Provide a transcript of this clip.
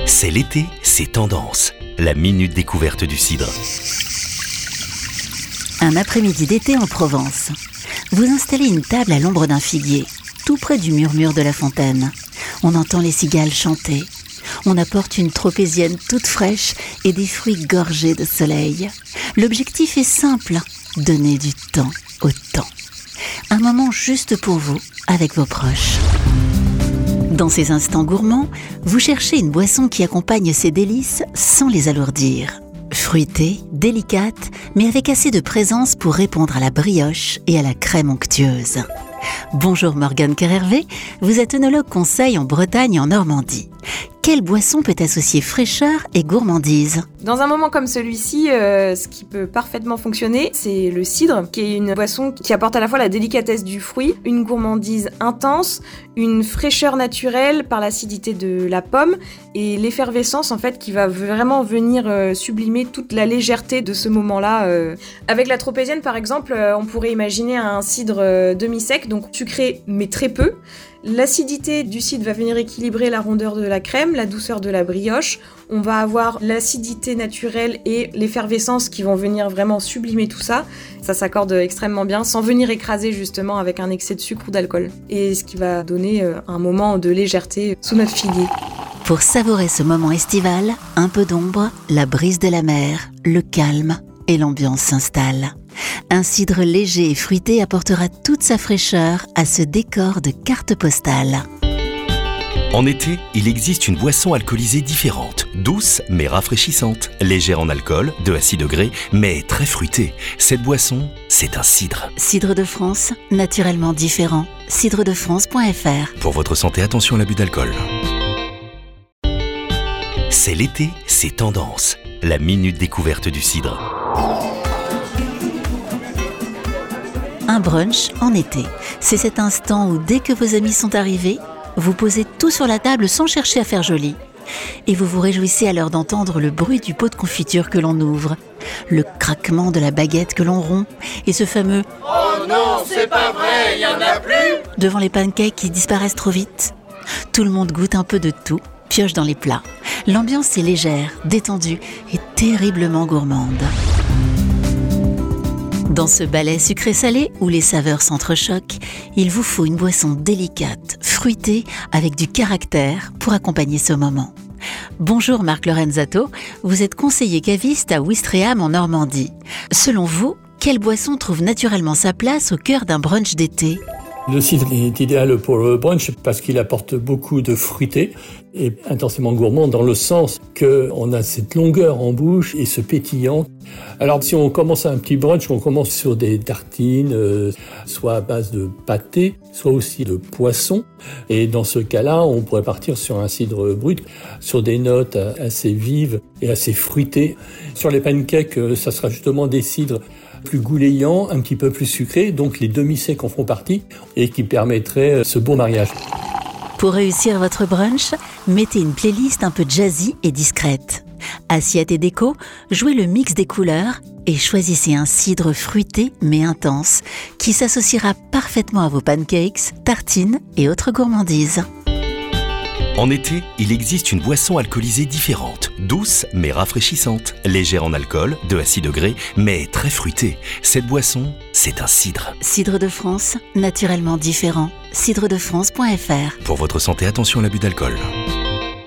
C'est l'été, c'est tendance. La minute découverte du cidre. Un après-midi d'été en Provence. Vous installez une table à l'ombre d'un figuier, tout près du murmure de la fontaine. On entend les cigales chanter. On apporte une tropézienne toute fraîche et des fruits gorgés de soleil. L'objectif est simple, donner du temps au temps. Un moment juste pour vous, avec vos proches. Dans ces instants gourmands, vous cherchez une boisson qui accompagne ces délices sans les alourdir. Fruitée, délicate, mais avec assez de présence pour répondre à la brioche et à la crème onctueuse. Bonjour Morgane Kerhervé, vous êtes œnologue conseil en Bretagne et en Normandie. Quelle boisson peut associer fraîcheur et gourmandise ? Dans un moment comme celui-ci, ce qui peut parfaitement fonctionner, c'est le cidre, qui est une boisson qui apporte à la fois la délicatesse du fruit, une gourmandise intense, une fraîcheur naturelle par l'acidité de la pomme et l'effervescence en fait qui va vraiment venir sublimer toute la légèreté de ce moment-là. Avec la tropézienne par exemple, on pourrait imaginer un cidre demi-sec, donc sucré mais très peu. L'acidité du cidre va venir équilibrer la rondeur de la crème, la douceur de la brioche. On va avoir l'acidité naturelle et l'effervescence qui vont venir vraiment sublimer tout ça. Ça s'accorde extrêmement bien, sans venir écraser justement avec un excès de sucre ou d'alcool. Et ce qui va donner un moment de légèreté sous notre figuier. Pour savourer ce moment estival, un peu d'ombre, la brise de la mer, le calme et l'ambiance s'installe. Un cidre léger et fruité apportera toute sa fraîcheur à ce décor de carte postale. En été, il existe une boisson alcoolisée différente, douce mais rafraîchissante, légère en alcool, 2 à 6 degrés, mais très fruitée. Cette boisson, c'est un cidre. Cidre de France, naturellement différent. cidredefrance.fr. Pour votre santé, attention à l'abus d'alcool. C'est l'été, c'est tendance. La minute découverte du cidre. Un brunch en été. C'est cet instant où, dès que vos amis sont arrivés, vous posez tout sur la table sans chercher à faire joli. Et vous vous réjouissez alors d'entendre le bruit du pot de confiture que l'on ouvre, le craquement de la baguette que l'on rompt et ce fameux « Oh non, c'est pas vrai, il y en a plus !» devant les pancakes qui disparaissent trop vite. Tout le monde goûte un peu de tout, pioche dans les plats. L'ambiance est légère, détendue et terriblement gourmande. Dans ce ballet sucré-salé où les saveurs s'entrechoquent, il vous faut une boisson délicate, fruitée, avec du caractère pour accompagner ce moment. Bonjour Marc Lorenzato, vous êtes conseiller caviste à Ouistreham en Normandie. Selon vous, quelle boisson trouve naturellement sa place au cœur d'un brunch d'été ? Le cidre est idéal pour le brunch parce qu'il apporte beaucoup de fruité et intensément gourmand dans le sens qu'on a cette longueur en bouche et ce pétillant. Alors si on commence un petit brunch, on commence sur des tartines, soit à base de pâté, soit aussi de poisson. Et dans ce cas-là, on pourrait partir sur un cidre brut, sur des notes assez vives et assez fruitées. Sur les pancakes, ça sera justement des cidres plus goulayant, un petit peu plus sucré, donc les demi-secs en font partie et qui permettraient ce beau mariage. Pour réussir votre brunch, mettez une playlist un peu jazzy et discrète. Assiette et déco, jouez le mix des couleurs et choisissez un cidre fruité mais intense qui s'associera parfaitement à vos pancakes, tartines et autres gourmandises. En été, il existe une boisson alcoolisée différente, douce mais rafraîchissante, légère en alcool, 2 à 6 degrés, mais très fruitée. Cette boisson, c'est un cidre. Cidre de France, naturellement différent. cidredefrance.fr. Pour votre santé, attention à l'abus d'alcool.